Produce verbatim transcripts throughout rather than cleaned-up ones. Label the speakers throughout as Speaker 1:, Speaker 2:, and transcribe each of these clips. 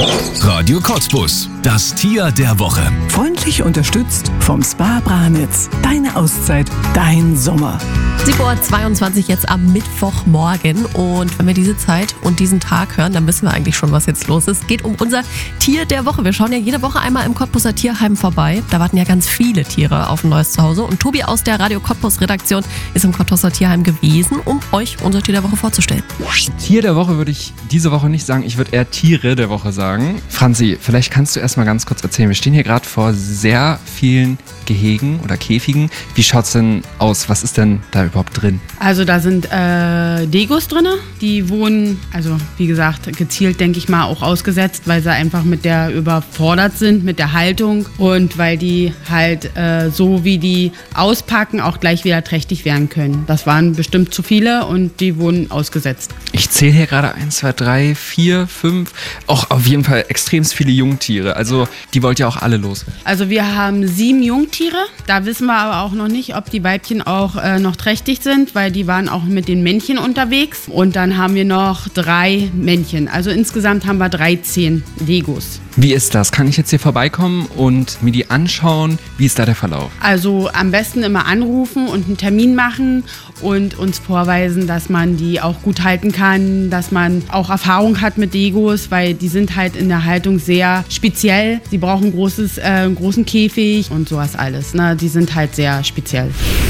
Speaker 1: Radio Cottbus, das Tier der Woche.
Speaker 2: Freundlich unterstützt vom Spa Branitz. Deine Auszeit, dein Sommer.
Speaker 3: sieben Uhr zweiundzwanzig jetzt am Mittwochmorgen. Und wenn wir diese Zeit und diesen Tag hören, dann wissen wir eigentlich schon, was jetzt los ist. Es geht um unser Tier der Woche. Wir schauen ja jede Woche einmal im Cottbuser Tierheim vorbei. Da warten ja ganz viele Tiere auf ein neues Zuhause. Und Tobi aus der Radio Cottbus Redaktion ist im Cottbuser Tierheim gewesen, um euch unser Tier der Woche vorzustellen.
Speaker 4: Tier der Woche würde ich diese Woche nicht sagen. Ich würde eher Tiere der Woche sagen. Franzi, vielleicht kannst du erst mal ganz kurz erzählen. Wir stehen hier gerade vor sehr vielen Gehegen oder Käfigen. Wie schaut es denn aus? Was ist denn da überhaupt drin?
Speaker 5: Also da sind äh, Degos drin. Die wohnen, also wie gesagt, gezielt, denke ich mal, auch ausgesetzt, weil sie einfach mit der überfordert sind, mit der Haltung und weil die halt äh, so wie die auspacken, auch gleich wieder trächtig werden können. Das waren bestimmt zu viele und die wurden ausgesetzt.
Speaker 4: Ich zähle hier gerade eins, zwei, drei, vier, fünf, auch auf jeden Fall extrem viele Jungtiere. Also die wollt ihr auch alle los.
Speaker 5: Also wir haben sieben Jungtiere. Da wissen wir aber auch noch nicht, ob die Weibchen auch äh, noch trächtig sind, weil die waren auch mit den Männchen unterwegs. Und dann haben wir noch drei Männchen. Also insgesamt haben wir dreizehn Degos.
Speaker 4: Wie ist das? Kann ich jetzt hier vorbeikommen und mir die anschauen? Wie ist da der Verlauf?
Speaker 5: Also am besten immer anrufen und einen Termin machen und uns vorweisen, dass man die auch gut halten kann, dass man auch Erfahrung hat mit Degos, weil die sind halt in der Haltung sehr speziell. Sie brauchen ein großes, äh, einen großen Käfig und sowas alles. Ne? Die sind halt sehr speziell.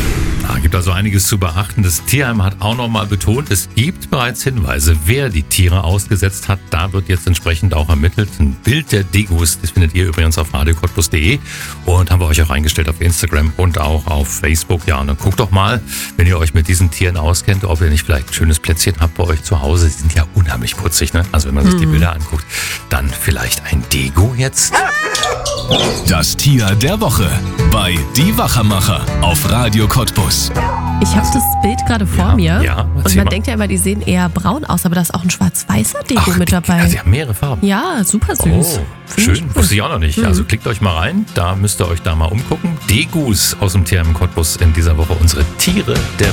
Speaker 6: Es gibt also einiges zu beachten. Das Tierheim hat auch nochmal betont, es gibt bereits Hinweise, wer die Tiere ausgesetzt hat. Da wird jetzt entsprechend auch ermittelt. Ein Bild der Degos, das findet ihr übrigens auf radio cottbus punkt de und haben wir euch auch eingestellt auf Instagram und auch auf Facebook. Ja, und dann guckt doch mal, wenn ihr euch mit diesen Tieren auskennt, ob ihr nicht vielleicht ein schönes Plätzchen habt bei euch zu Hause. Sie sind ja unheimlich putzig, ne? Also wenn man sich die Bilder anguckt, dann vielleicht ein Dego jetzt.
Speaker 1: Das Tier der Woche bei Die Wachermacher auf Radio Cottbus.
Speaker 3: Ich habe das Bild gerade vor
Speaker 6: Ja,
Speaker 3: mir
Speaker 6: ja,
Speaker 3: und
Speaker 6: erzähl
Speaker 3: man
Speaker 6: mal.
Speaker 3: denkt ja immer, die sehen eher braun aus, aber da ist auch ein schwarz-weißer Dego
Speaker 6: Ach,
Speaker 3: mit
Speaker 6: die,
Speaker 3: dabei.
Speaker 6: also sie haben mehrere Farben.
Speaker 3: Ja, super süß.
Speaker 6: Oh,
Speaker 3: Finde ich
Speaker 6: schön.
Speaker 3: gut.
Speaker 6: Wusste ich auch noch nicht. Also klickt euch mal rein, da müsst ihr euch da mal umgucken. Degos aus dem Tierheim Cottbus in dieser Woche unsere Tiere der